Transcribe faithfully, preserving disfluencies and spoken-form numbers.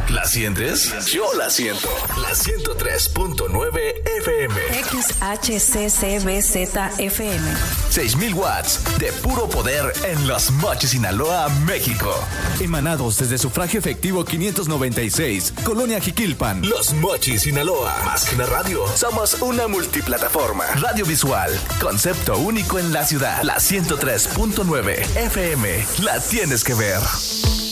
¿La sientes? Yo la siento. La ciento tres punto nueve F M. X H C C B Z F M. seis mil watts de puro poder en Los Mochis, Sinaloa, México. Emanados desde Sufragio Efectivo quinientos noventa y seis, Colonia Jiquilpan. Los Mochis, Sinaloa. Más que una radio, somos una multiplataforma. Radio visual, concepto único en la ciudad. La ciento tres punto nueve F M. La tienes que ver.